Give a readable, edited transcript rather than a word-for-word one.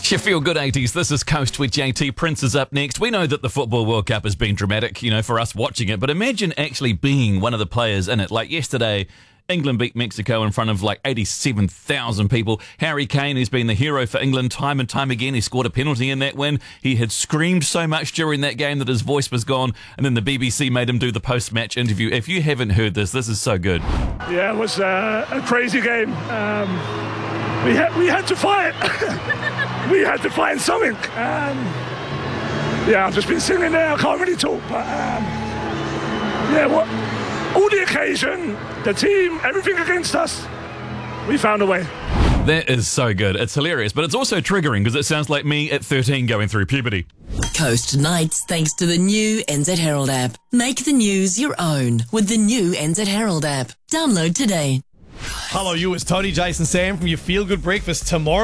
It's your Feel Good 80s. This is Coast with JT. Prince is up next. We know that the Football World Cup has been dramatic, for us watching it, but imagine actually being one of the players in it. Like yesterday, England beat Mexico in front of 87,000 people. Harry Kane, who's been the hero for England time and time again, he scored a penalty in that win. He had screamed so much during that game that his voice was gone, and then the BBC made him do the post-match interview. If you haven't heard this is so good. Yeah, it was a crazy game. We had to fight. We had to find something. I've just been sitting there. I can't really talk, but all the occasion, the team, everything against us, we found a way. That is so good. It's hilarious, but it's also triggering because it sounds like me at 13 going through puberty. Coast Nights, thanks to the new NZ Herald app. Make the news your own with the new NZ Herald app. Download today. Hello, you. It's Tony, Jason, Sam from your Feel Good Breakfast tomorrow.